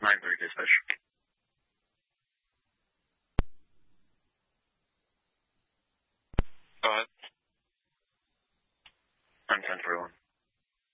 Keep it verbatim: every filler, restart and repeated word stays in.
nine thirty dispatch. Go ahead. I'm ten forty-one.